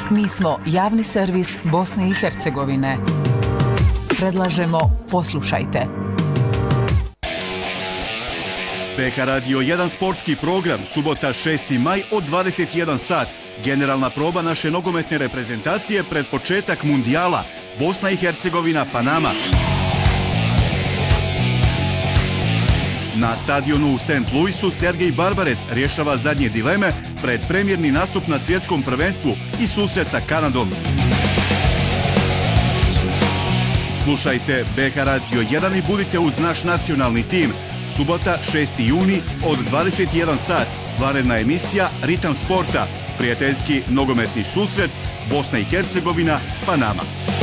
Mi smo javni servis Bosne i Hercegovine. Predlažemo poslušajte. BH Radio 1 sportski program, subota 6. maj od 21 sat. Generalna proba naše nogometne reprezentacije pred početak mundijala Bosna i Hercegovina, Panama. Na stadionu u St. Louisu Sergej Barbarec rješava zadnje dileme pred premijerni nastup na svjetskom prvenstvu i susret sa Kanadom. Slušajte BH Radio 1 i budite uz naš nacionalni tim. Subota 6. juni od 21 sat. Vanredna emisija Ritam sporta. Prijateljski nogometni susret Bosna i Hercegovina, Panama.